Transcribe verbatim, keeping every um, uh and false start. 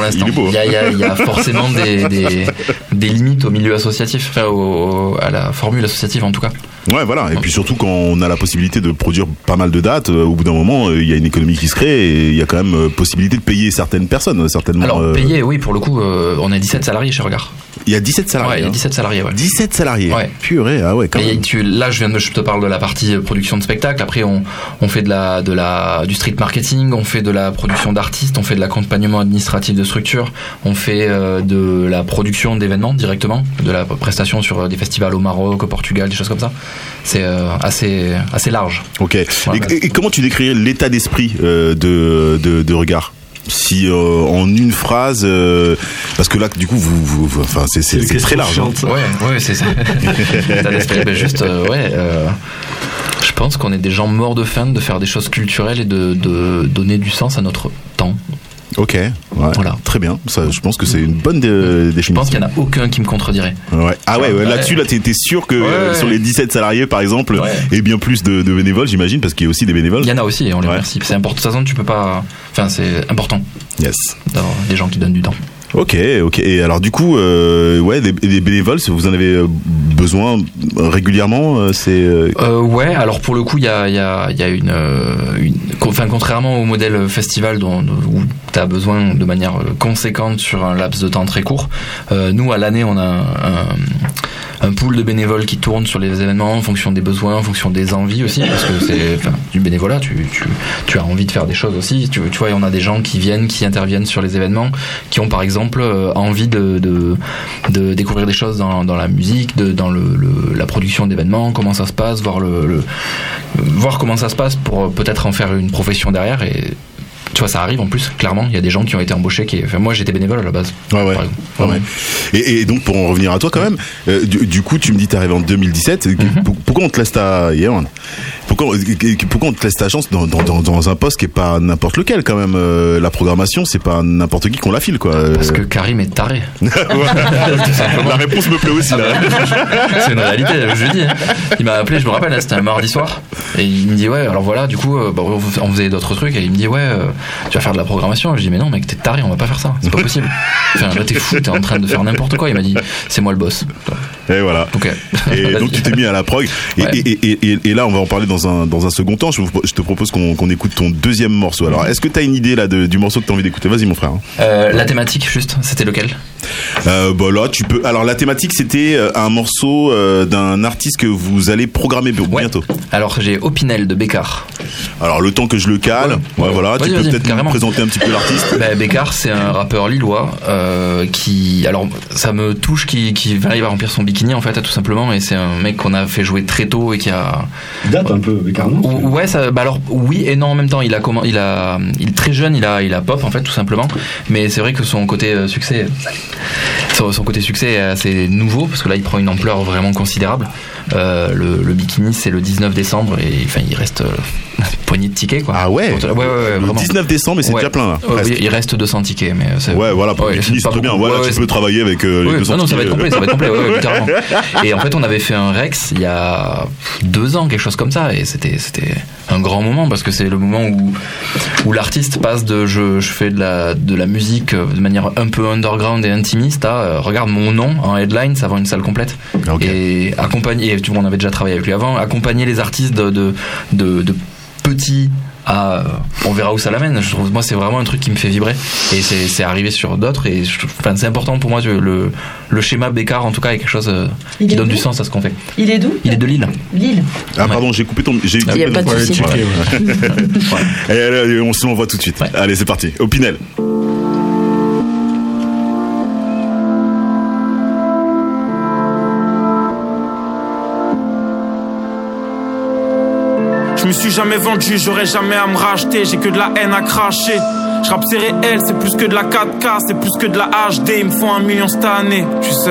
l'instant. Il est beau. Il y a, il y a, il y a forcément des, des, des limites au milieu associatif, enfin au, à la formule associative en tout cas. Ouais, voilà. Et puis surtout quand on a la possibilité de produire pas mal de dates, euh, au bout d'un moment, il euh, y a une économie qui se crée et il y a quand même euh, possibilité de payer certaines personnes, certainement. Alors euh... payer, oui, pour le coup, euh, on a dix-sept salariés chez Regard. Il y a dix-sept salariés. Ouais, il y a dix-sept salariés, ouais. dix-sept salariés. Ouais. Purée, ah ouais, quand et même. Tu, là, je viens de, je te parle de la partie production de spectacle. Après, on, on fait de la, de la, du street marketing, on fait de la production d'artistes, on fait de l'accompagnement administratif de structures, on fait euh, de la production d'événements directement, de la prestation sur des festivals au Maroc, au Portugal, des choses comme ça. C'est euh, assez, assez large. Ok. Voilà. Et, et comment tu décrirais l'état d'esprit euh, de, de, de Regard? Si euh, en une phrase, euh, parce que là, du coup, vous, vous, vous enfin, c'est, c'est, c'est très large. Hein. Ouais, ouais, c'est ça. L'état d'esprit, ben juste, euh, ouais. Euh, je pense qu'on est des gens morts de faim de faire des choses culturelles et de, de donner du sens à notre temps. Ok, ouais, voilà. Très bien. Ça, je pense que c'est une bonne dé- définition. Je pense qu'il n'y en a aucun qui me contredirait. Ouais. Ah ouais, ouais, ouais. là-dessus, là, t'es, t'es sûr que ouais, euh, ouais. sur les dix-sept salariés, par exemple, ouais. et bien plus de, de bénévoles, j'imagine, parce qu'il y a aussi des bénévoles. Il y en a aussi, et on les remercie. Ouais. C'est important. De toute façon, tu peux pas. Enfin, c'est important. Yes. D'avoir des gens qui donnent du temps. Ok, ok. Et alors du coup, euh, ouais, des, des bénévoles, vous en avez besoin régulièrement, c'est. Euh... Euh, ouais. Alors pour le coup, il y a, il y a, il y a une, une, enfin contrairement au modèle festival dont, où t'as besoin de manière conséquente sur un laps de temps très court, euh, nous à l'année on a un, un, un pool de bénévoles qui tourne sur les événements en fonction des besoins, en fonction des envies aussi, parce que c'est, enfin, du bénévolat, tu, tu, tu as envie de faire des choses aussi. Tu, tu vois, on a des gens qui viennent, qui interviennent sur les événements, qui ont par exemple Euh, envie de, de, de découvrir des choses dans, dans la musique, de, dans le, le, la production d'événements, comment ça se passe, voir, le, le, voir comment ça se passe pour peut-être en faire une profession derrière. Et tu vois, ça arrive en plus, clairement. Il y a des gens qui ont été embauchés. Qui... Enfin, moi, j'étais bénévole à la base. Ouais, ouais. ouais, ouais. Et, et donc, pour en revenir à toi, quand même, euh, du, du coup, tu me dis que t'es arrivé en deux mille dix-sept. Mm-hmm. Pourquoi on te laisse ta. Yeah, pourquoi, pourquoi on te laisse ta chance dans, dans, dans, dans un poste qui est pas n'importe lequel, quand même? euh, La programmation, c'est pas n'importe qui qu'on la file, quoi. Parce que Karim est taré. La réponse me plaît aussi, là. C'est une réalité, je lui dis. Il m'a appelé, je me rappelle, c'était un mardi soir. Et il me dit, ouais, alors voilà, du coup, bah, on faisait d'autres trucs. Et il me dit, ouais, euh, tu vas faire de la programmation. Je dis, mais non, mec, t'es taré, on va pas faire ça. C'est pas possible. Enfin, là, t'es fou, t'es en train de faire n'importe quoi. Il m'a dit, c'est moi le boss. Et voilà. Okay. Et donc, tu t'es mis à la prog. Et, ouais. et, et, et, et là, on va en parler dans un, dans un second temps. Je, je te propose qu'on, qu'on écoute ton deuxième morceau. Alors, est-ce que t'as une idée, là, de, du morceau que t'as envie d'écouter? Vas-y, mon frère. Euh, la thématique, juste, c'était lequel? Euh, bah là, tu peux. Alors, la thématique, c'était un morceau euh, d'un artiste que vous allez programmer bientôt. Ouais. Alors, j'ai Opinel de Bécard. Alors, le temps que je le cale, ouais, ouais, voilà, vas-y, tu peux vas-y, peut-être carrément. Nous présenter un petit peu l'artiste. Bah, Bécard, c'est un rappeur lillois euh, qui, alors, ça me touche, qui, qui arrive à remplir son bikini en fait, tout simplement. Et c'est un mec qu'on a fait jouer très tôt et qui a. Il date un peu, Bécard, non? Ouais, ça. Bah alors, oui et non en même temps. Il a comment, il a, il est très jeune, il a, il a pop en fait, tout simplement. Mais c'est vrai que son côté euh, succès, son, son côté succès est assez nouveau parce que là, il prend une ampleur vraiment considérable. Euh, le, le bikini, c'est le dix-neuf décembre et enfin, il reste. Euh, poignée de tickets quoi. Ah ouais. Ouais ouais, ouais le vraiment. dix-neuf décembre mais c'est ouais. déjà plein là. Ouais, il reste deux cents tickets mais c'est ouais voilà pour ouais, le bikini c'est très bien. Voilà, ouais, tu peux travailler avec euh, les ouais, deux cents non, non, tickets. ça va être complet, ça va être complet ouais, ouais, carrément. Et en fait, on avait fait un Rex il y a deux ans quelque chose comme ça et c'était c'était un grand moment parce que c'est le moment où où l'artiste passe de je je fais de la de la musique de manière un peu underground et intimiste à euh, regarde mon nom en headline, ça vend une salle complète. Okay. Et accompagner tu vois, on avait déjà travaillé avec lui avant, accompagner les artistes de de de, de petits à on verra où ça l'amène. Je trouve moi c'est vraiment un truc qui me fait vibrer et c'est c'est arrivé sur d'autres et je, enfin c'est important pour moi le le schéma Bécard en tout cas est quelque chose qui donne d'où? Du sens à ce qu'on fait. Il est d'où? Il est de Lille. Lille. Ah ouais. Pardon, j'ai coupé ton j'ai il y a pas de souci. Ouais. Ouais. Et allez, on se l'envoie tout de suite. Ouais. Allez, c'est parti. Opinel. Je me suis jamais vendu, j'aurais jamais à me racheter. J'ai que de la haine à cracher. Je rappe c'est réel, c'est plus que de la quatre K, c'est plus que de la H D. Il me faut un million cette année, tu sais.